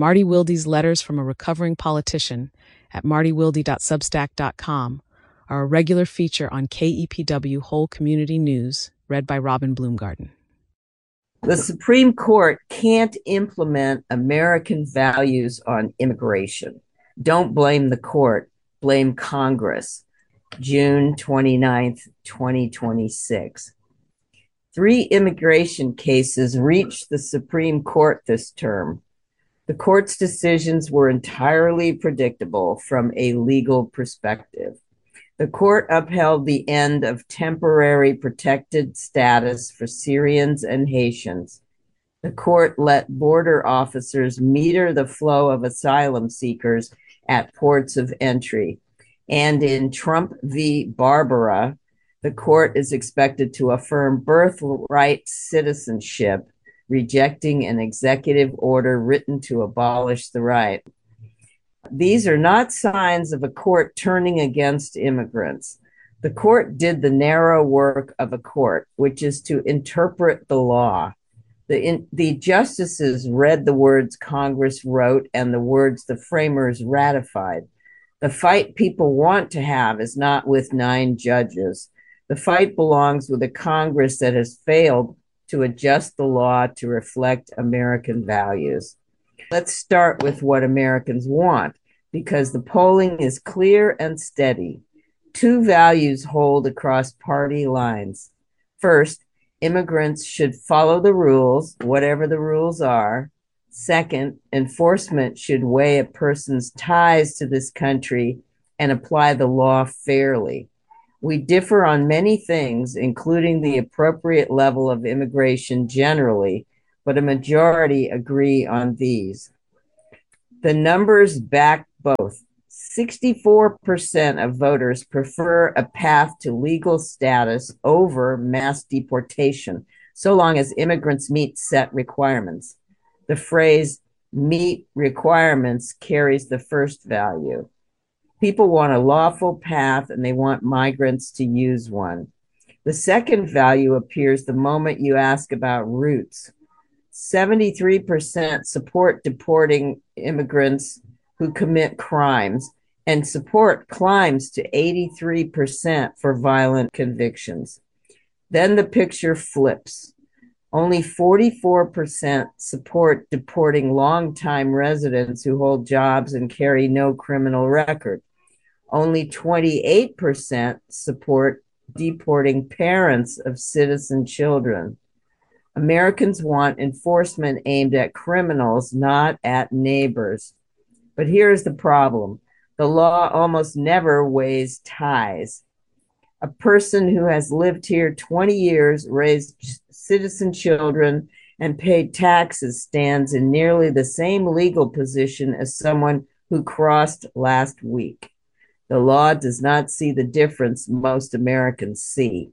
Marty Wilde's Letters from a Recovering Politician at martywilde.substack.com are a regular feature on KEPW Whole Community News, read by Robin Bloomgarden. The Supreme Court can't implement American values on immigration. Don't blame the court, blame Congress. June 29th, 2026. 3 immigration cases reached the Supreme Court this term. The court's decisions were entirely predictable from a legal perspective. The court upheld the end of temporary protected status for Syrians and Haitians. The court let border officers meter the flow of asylum seekers at ports of entry. And in Trump v. Barbara, the court is expected to affirm birthright citizenship, rejecting an executive order written to abolish the right. These are not signs of a court turning against immigrants. The court did the narrow work of a court, which is to interpret the law. The justices read the words Congress wrote and the words the framers ratified. The fight people want to have is not with 9 judges. The fight belongs with a Congress that has failed to adjust the law to reflect American values. Let's start with what Americans want, because the polling is clear and steady. 2 values hold across party lines. First, immigrants should follow the rules, whatever the rules are. Second, enforcement should weigh a person's ties to this country and apply the law fairly. We differ on many things, including the appropriate level of immigration generally, but a majority agree on these. The numbers back both. 64% of voters prefer a path to legal status over mass deportation, so long as immigrants meet set requirements. The phrase meet requirements carries the first value. People want a lawful path and they want migrants to use one. The second value appears the moment you ask about routes. 73% support deporting immigrants who commit crimes, and support climbs to 83% for violent convictions. Then the picture flips. Only 44% support deporting longtime residents who hold jobs and carry no criminal record. Only 28% support deporting parents of citizen children. Americans want enforcement aimed at criminals, not at neighbors. But here's the problem. The law almost never weighs ties. A person who has lived here 20 years, raised citizen children, and paid taxes stands in nearly the same legal position as someone who crossed last week. The law does not see the difference most Americans see.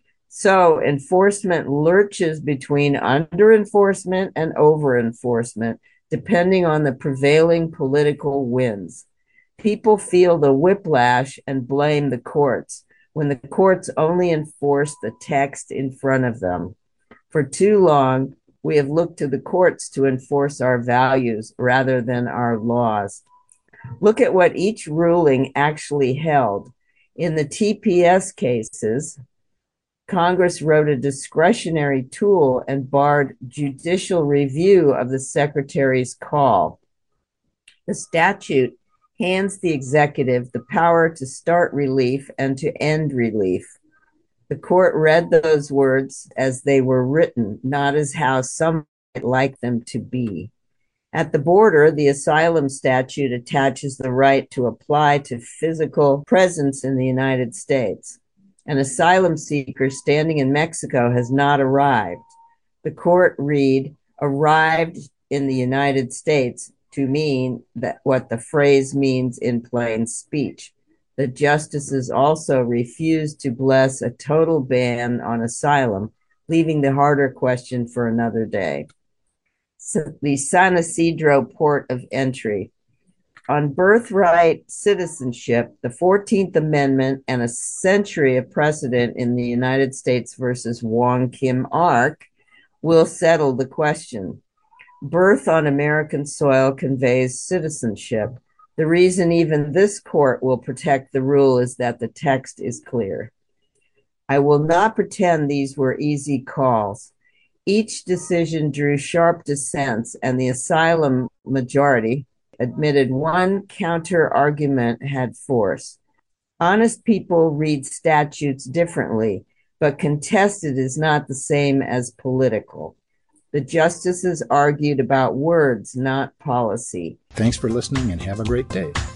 So enforcement lurches between under-enforcement and over-enforcement, depending on the prevailing political winds. People feel the whiplash and blame the courts, when the courts only enforce the text in front of them. For too long, we have looked to the courts to enforce our values rather than our laws. Look at what each ruling actually held. In the TPS cases, Congress wrote a discretionary tool and barred judicial review of the secretary's call. The statute hands the executive the power to start relief and to end relief. The court read those words as they were written, not as how some might like them to be. At the border, the asylum statute attaches the right to apply to physical presence in the United States. An asylum seeker standing in Mexico has not arrived. The court read, arrived in the United States to mean that what the phrase means in plain speech. The justices also refused to bless a total ban on asylum, leaving the harder question for another day. The San Isidro port of entry. On birthright citizenship, the 14th Amendment and a century of precedent in the United States versus Wong Kim Ark will settle the question. Birth on American soil conveys citizenship. The reason even this court will protect the rule is that the text is clear. I will not pretend these were easy calls. Each decision drew sharp dissents, and the asylum majority admitted one counter argument had force. Honest people read statutes differently, but contested is not the same as political. The justices argued about words, not policy. Thanks for listening and have a great day.